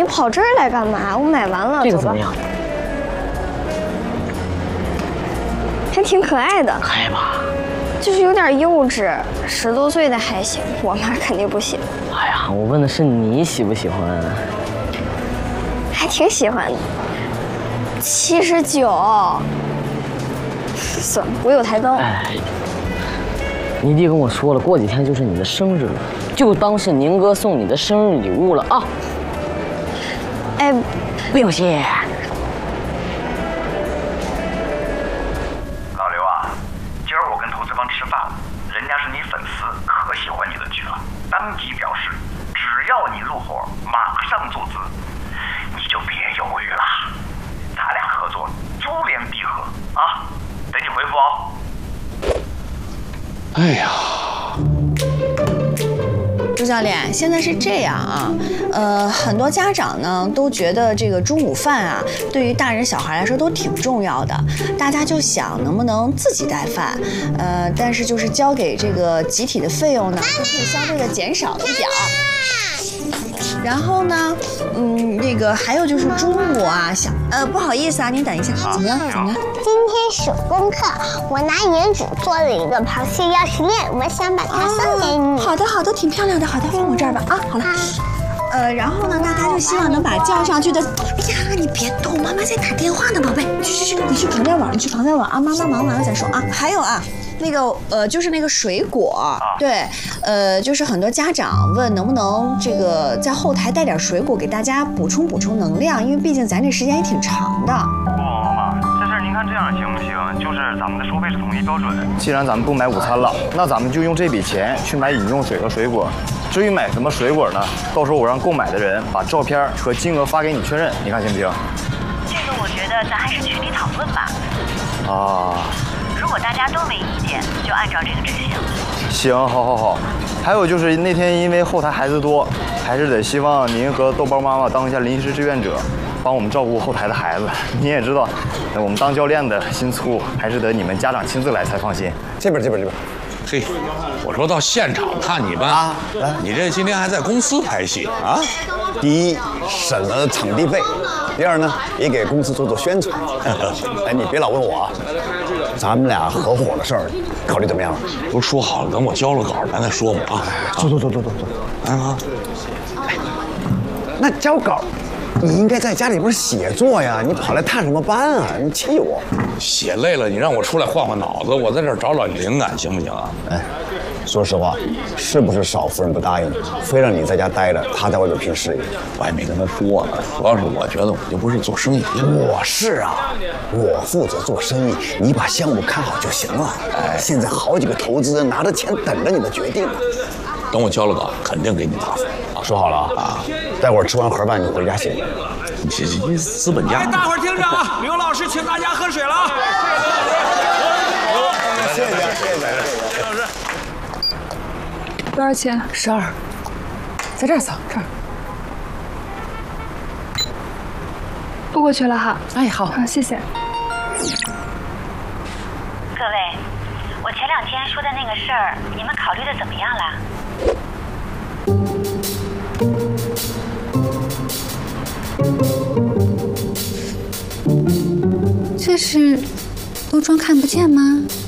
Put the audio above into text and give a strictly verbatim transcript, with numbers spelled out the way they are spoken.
跑这儿来干嘛？我买完了， 这个怎么样？ 还挺可爱的， 可爱吧？ 就是有点幼稚，十多岁的还行，我妈肯定不喜欢。 哎呀，我问的是你喜不喜欢？ 还挺喜欢的。七十九，算了，我有抬高。 哎，你弟跟我说了，过几天就是你的生日了，就当是宁哥送你的生日礼物了啊。 哎， 不用谢。 老刘啊，今儿我跟投资方吃饭了，人家是你粉丝，可喜欢你的剧了，当即表示，只要你入伙，马上注资，你就别犹豫了，咱俩合作珠联璧合啊！等你回复哦。 哎呀。 朱教练，现在是这样啊，呃，很多家长呢都觉得这个中午饭啊，对于大人小孩来说都挺重要的，大家就想能不能自己带饭，呃，但是就是交给这个集体的费用呢，就可以相对的减少一点儿。然后呢，嗯，那个还有就是中午啊，想呃不好意思啊，您等一下，怎么了？怎么了？ 今天手工课，我拿原主做了一个螃蟹钥匙链，我想把它送给你。 好的，好的，挺漂亮的。好的，放我这儿吧。啊，好了。呃，然后呢，大家就希望能把叫上去的。哎呀，你别动，妈妈在打电话呢，宝贝。去去去，你去旁边玩，你去旁边玩啊，妈妈忙完了再说啊。还有啊。那个呃，就是那个水果，对，呃，就是很多家长问能不能这个在后台带点水果给大家补充补充能量，因为毕竟咱这时间也挺长的。 不，妈妈，这事儿您看这样行不行？就是咱们的收费是统一标准。 既然咱们不买午餐了，那咱们就用这笔钱去买饮用水和水果。至于买什么水果呢？到时候我让购买的人把照片和金额发给你确认，你看行不行？ 这个我觉得咱还是群里讨论吧。 啊。 如果大家都没意见，就按照这个执行。 行，好，好，好。还有就是那天因为后台孩子多，还是得希望您和豆包妈妈当一下临时志愿者，帮我们照顾后台的孩子。你也知道，我们当教练的心粗，还是得你们家长亲自来才放心。 这边，这边，这边。嘿，我说到现场看你吧，啊，你这今天还在公司拍戏啊？ 第一，省了场地费；第二呢，也给公司做做宣传。哎，你别老问我啊，咱们俩合伙的事儿，考虑怎么样了？ 不是说好了，等我交了稿咱再说嘛啊！ 走走走走走走， 啊！ 哎，那交稿，你应该在家里边写作呀，你跑来探什么班啊？你气我！ 写累了，你让我出来换换脑子，我在这儿找找灵感，行不行啊？ 哎，说实话，是不是少夫人不答应，非让你在家待着，她在外边拼事业？ 我还没跟她说呢，主要是我觉得我就不是做生意。 我是啊，我负责做生意，你把项目看好就行了。哎，现在好几个投资人拿着钱等着你的决定。 等我交了稿，肯定给你答复。 啊，说好了啊，待会儿吃完盒饭你回家写。 你这这资本家。 哎，大伙儿听着啊，刘老师请大家喝水了啊！ 谢谢，谢谢，谢谢刘老师。 多少钱？ 十二，在这儿扫，这儿。 付过去了哈。 哎，好， 好，谢谢。 各位，我前两天说的那个事儿，你们考虑的怎么样了？ 这是都装看不见吗？